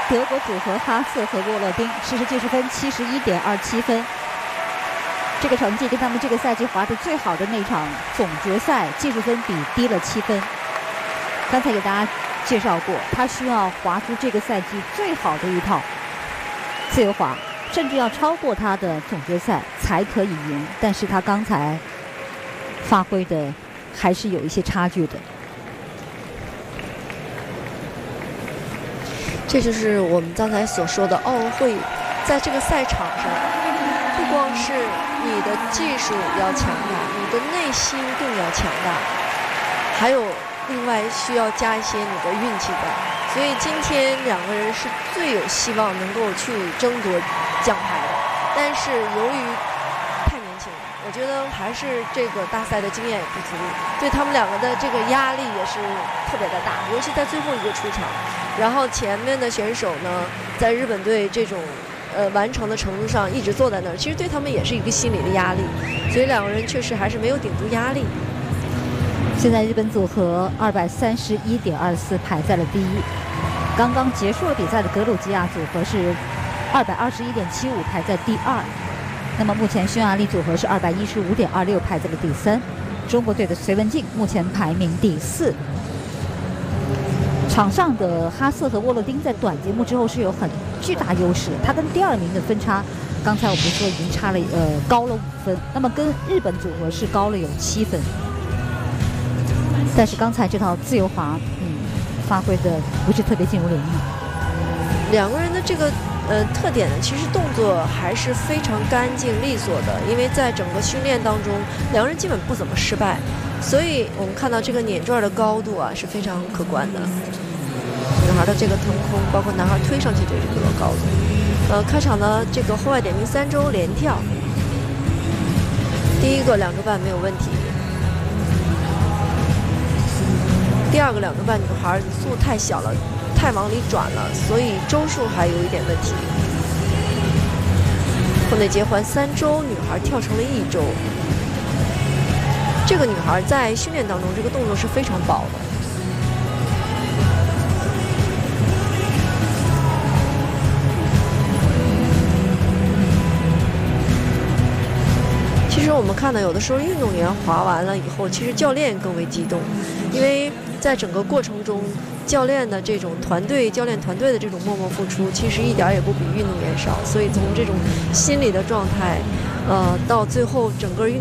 德国组合哈瑟和沃勒丁，实时计时分71.27分。这个成绩跟他们这个赛季滑得最好的那场总决赛计时分比低了7分。刚才给大家介绍过，他需要滑出这个赛季最好的一套自由滑，甚至要超过他的总决赛才可以赢。但是他刚才发挥的还是有一些差距的。 这就是我们刚才所说的奥运会，在这个赛场上，不光是你的技术要强大，你的内心更要强大，还有另外需要加一些你的运气感。所以今天两个人是最有希望能够去争夺奖牌的，但是由于太年轻了，我觉得还是这个大赛的经验也不足，对他们两个的这个压力也是特别的大，尤其在最后一个出场。然后前面的选手呢，在日本队这种完成的程度上一直坐在那儿，其实对他们也是一个心理的压力，所以两个人确实还是没有顶住压力。 现在日本组合231.24排在了第一，刚刚结束了比赛的格鲁吉亚组合是221.75排在第二，那么目前匈牙利组合是215.26排在了第三，中国队的隋文静目前排名第4。场上的哈瑟和沃勒丁在短节目之后是有很巨大优势，他跟第2名的分差，刚才我们说已经差了高了5分，那么跟日本组合是高了有7分。但是刚才这套自由滑，发挥的不是特别尽如人意。 两个人的这个特点呢，其实动作还是非常干净利索的，因为在整个训练当中，两个人基本不怎么失败，所以我们看到这个碾转的高度啊是非常可观的。女孩的这个腾空，包括男孩推上去的这个高度。开场呢，这个户外点评3周连跳，第一个2周半没有问题，第2个2周半女孩速度太小了，太往里转了，所以周数还有一点问题。后内结环3周，女孩跳成了1周。这个女孩在训练当中，这个动作是非常薄的。其实我们看到，有的时候运动员滑完了以后，其实教练更为激动，因为在整个过程中，教练的这种教练团队的这种默默付出，其实一点也不比运动员少。所以从这种心理的状态，到最后整个运